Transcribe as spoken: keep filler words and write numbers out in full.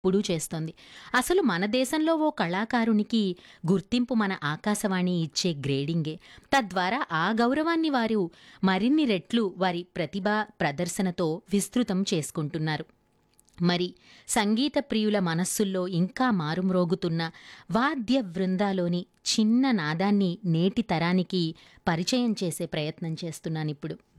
ఎప్పుడూ చేస్తోంది. అసలు మన దేశంలో ఓ కళాకారునికి గుర్తింపు మన ఆకాశవాణి ఇచ్చే గ్రేడింగే. తద్వారా ఆ గౌరవాన్ని వారు మరిన్ని రెట్లు వారి ప్రతిభా ప్రదర్శనతో విస్తృతం చేసుకుంటున్నారు. మరి సంగీత ప్రియుల మనస్సుల్లో ఇంకా మారుమ్రోగుతున్న వాద్య వృందాలోని చిన్న నాదాన్ని నేటి తరానికి పరిచయం చేసే ప్రయత్నం చేస్తున్నానిప్పుడు.